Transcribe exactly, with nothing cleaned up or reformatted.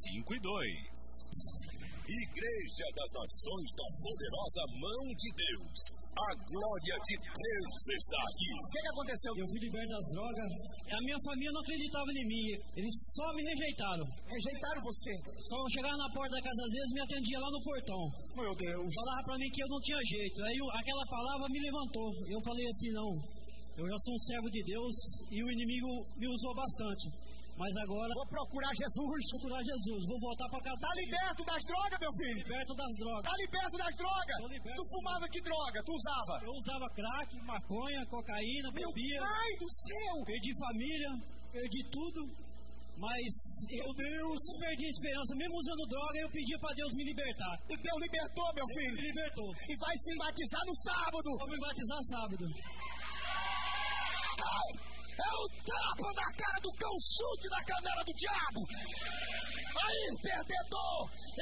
cinco e dois. Igreja das Nações da Poderosa Mão de Deus. A glória de Deus está aqui. O que, que aconteceu? Eu fui liberto das drogas. A minha família não acreditava em mim. Eles só me rejeitaram. Rejeitaram você? Só chegava na porta da casa deles e me atendia lá no portão. Meu Deus. Falava pra mim que eu não tinha jeito. Aí aquela palavra me levantou. Eu falei assim, não. Eu já sou um servo de Deus e o inimigo me usou bastante. Mas agora... Vou procurar Jesus. Procurar Jesus. Vou voltar pra casa. Tá liberto das drogas, meu filho? Liberto das drogas. Tá liberto das drogas? Tô liberto. Tu fumava que droga? Tu usava? Eu usava crack, maconha, cocaína, meu bebia. Pai do céu! Perdi família, perdi tudo. Mas meu eu, Deus, eu perdi a esperança. Mesmo usando droga, eu pedi pra Deus me libertar. E Deus libertou, meu filho? Me libertou. E vai se batizar no sábado. Vou me batizar sábado. É o tapa na cara do cão, chute na canela do diabo. Aí, perdedor,